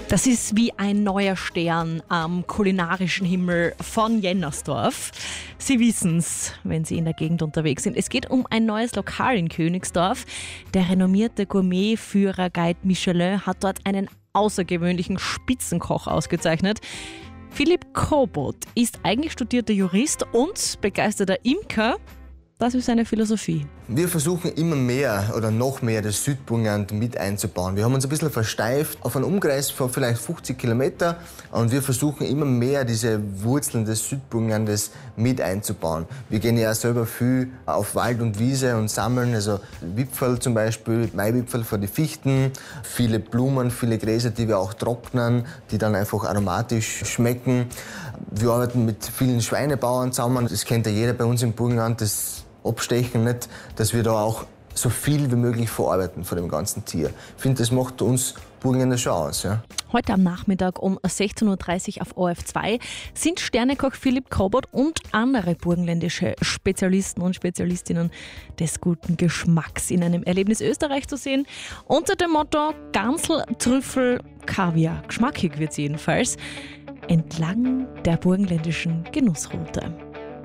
Das ist wie ein neuer Stern am kulinarischen Himmel von Jennersdorf. Sie wissen's, wenn Sie in der Gegend unterwegs sind. Es geht um ein neues Lokal in Königsdorf. Der renommierte Gourmetführer Guide Michelin hat dort einen außergewöhnlichen Spitzenkoch ausgezeichnet. Philipp Kobot ist eigentlich studierter Jurist und begeisterter Imker. Das ist seine Philosophie. Wir versuchen immer mehr oder noch mehr das Südburgenland mit einzubauen. Wir haben uns ein bisschen versteift auf einen Umkreis von vielleicht 50 Kilometer und wir versuchen immer mehr diese Wurzeln des Südburgenlandes mit einzubauen. Wir gehen ja auch selber viel auf Wald und Wiese und sammeln, also Wipferl zum Beispiel, Maiwipferl von den Fichten, viele Blumen, viele Gräser, die wir auch trocknen, die dann einfach aromatisch schmecken. Wir arbeiten mit vielen Schweinebauern zusammen, das kennt ja jeder bei uns im Burgenland, das Abstechen nicht, dass wir da auch so viel wie möglich verarbeiten von dem ganzen Tier. Ich finde, das macht uns Burgenländer schon aus. Ja. Heute am Nachmittag um 16.30 Uhr auf ORF2 sind Sternekoch Philipp Kobot und andere burgenländische Spezialisten und Spezialistinnen des guten Geschmacks in einem Erlebnis Österreich zu sehen. Unter dem Motto Gansl, Trüffel, Kaviar. Geschmackig wird's jedenfalls. Entlang der burgenländischen Genussroute.